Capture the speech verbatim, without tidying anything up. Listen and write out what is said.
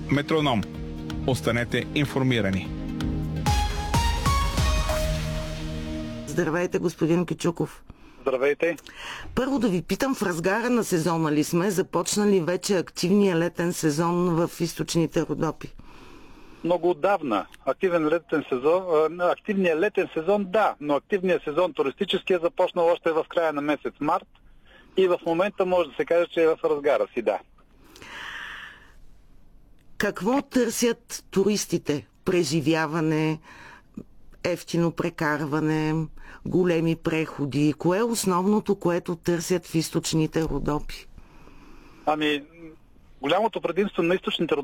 Метроном. Останете информирани. Здравейте, господин Кючуков. Здравейте. Първо да ви питам, в разгара на сезона ли сме? Започна ли вече активния летен сезон в източните Родопи? Много отдавна. Активен летен сезон, активният летен сезон, да, но активният сезон туристически е започнал още в края на месец март и в момента може да се каже, че е в разгара си, да. Какво търсят туристите? Преживяване, ефтино прекарване, големи преходи? Кое е основното, което търсят в източните Родопи? Ами, голямото предимство на източните Родопи